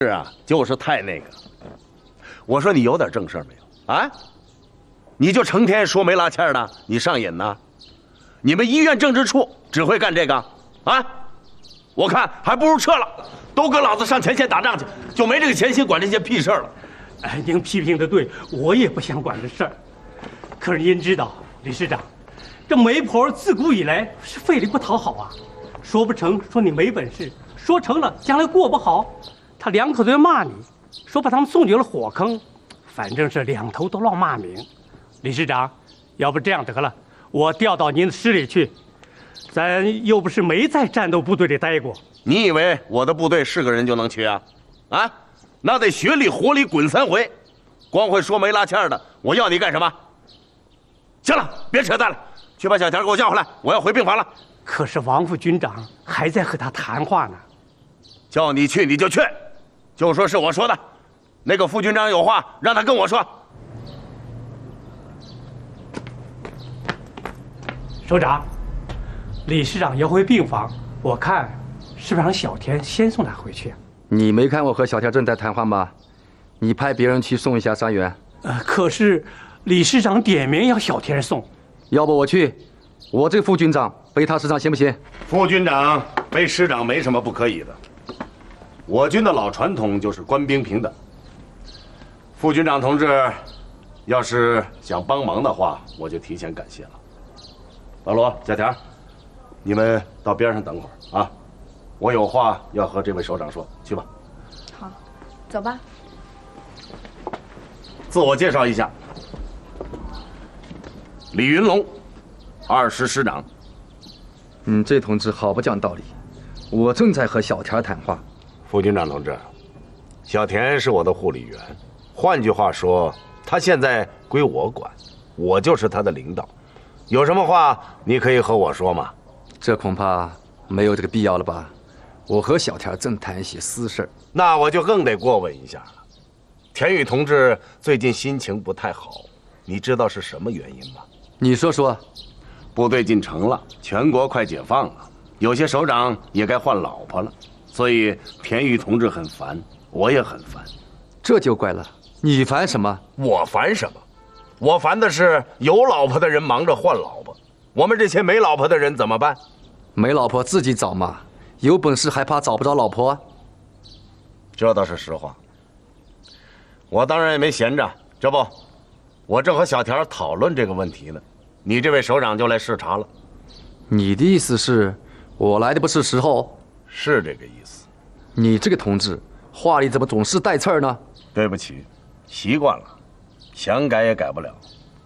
是啊，就是太那个。我说你有点正事没有啊？你就成天说没拉欠的，你上瘾呢？你们医院政治处只会干这个啊？我看还不如撤了，都跟老子上前线打仗去，就没这个闲心管这些屁事儿了。 哎，您批评的对，我也不想管这事儿。可是您知道，理事长，这媒婆自古以来是费力不讨好啊，说不成说你没本事，说成了将来过不好，他两口子要骂你，说把他们送进了火坑，反正是两头都落骂名。理事长，要不这样得了，我调到您的师里去，咱又不是没在战斗部队里待过。 你以为我的部队是个人就能去啊？啊，那得血里活里滚3回，光会说没拉欠的，我要你干什么？行了，别扯淡了，去把小田给我叫回来，我要回病房了。 可是王副军长还在和他谈话呢。 叫你去你就去，就说是我说的。那个副军长有话让他跟我说。 首长，理事长要回病房，我看是不是让小田先送他回去？ 你没看我和小田正在谈话吗？你派别人去送一下伤员。 可是理事长点名要小田送， 要不我去，我这个副军长背他师长行不行？ 副军长背师长没什么不可以的，我军的老传统就是官兵平等。副军长同志，要是想帮忙的话，我就提前感谢了。老罗、小田，你们到边上等会儿啊，我有话要和这位首长说，去吧。 好，走吧。 自我介绍一下，李云龙，2师师长。 这同志好不讲道理，我正在和小田谈话。 副军长同志，小田是我的护理员，换句话说，他现在归我管，我就是他的领导。有什么话你可以和我说吗？ 这恐怕没有这个必要了吧？我和小田正谈一些私事。 那我就更得过问一下了。田宇同志最近心情不太好，你知道是什么原因吗？ 你说说。 部队进城了，全国快解放了，有些首长也该换老婆了，所以田宇同志很烦，我也很烦。 这就怪了，你烦什么？ 我烦什么？我烦的是有老婆的人忙着换老婆，我们这些没老婆的人怎么办？ 没老婆自己找嘛，有本事还怕找不着老婆？ 这倒是实话。我当然也没闲着，这不，我正和小田讨论这个问题呢，你这位首长就来视察了。 你的意思是，我来的不是时候？ 是这个意思。 你这个同志，话里怎么总是带刺儿呢？ 对不起，习惯了，想改也改不了。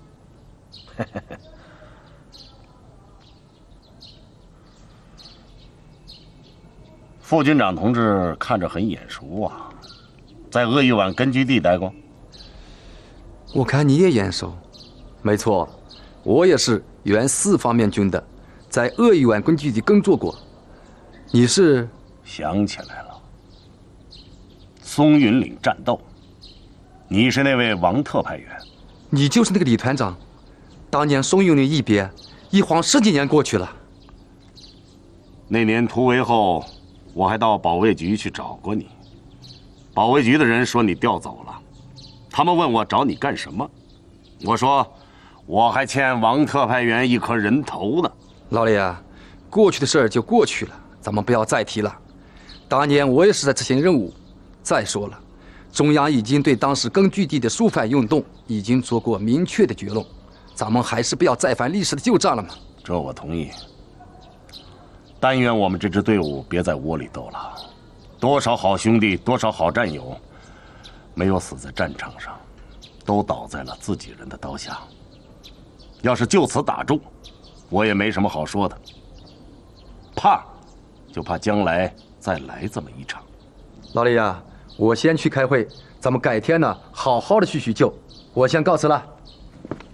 副军长同志看着很眼熟啊，在鄂豫皖根据地待过。 我看你也眼熟。没错，我也是原4方面军的，在鄂豫皖根据地工作过。你是？ 想起来了，松云岭战斗，你是那位王特派员。 你就是那个李团长。当年松云岭一别，一晃10几年过去了。 那年突围后，我还到保卫局去找过你，保卫局的人说你调走了，他们问我找你干什么，我说我还欠王特派员1颗人头呢。 老李啊，过去的事儿就过去了，咱们不要再提了。当年我也是在执行任务。再说了，中央已经对当时根据地的肃反运动已经做过明确的结论，咱们还是不要再犯历史的旧账了嘛。 这我同意。但愿我们这支队伍别在窝里斗了，多少好兄弟，多少好战友，没有死在战场上，都倒在了自己人的刀下。要是就此打住，我也没什么好说的。怕，就怕将来再来这么一场。 老李啊，我先去开会，咱们改天呢好好的叙叙旧。我先告辞了。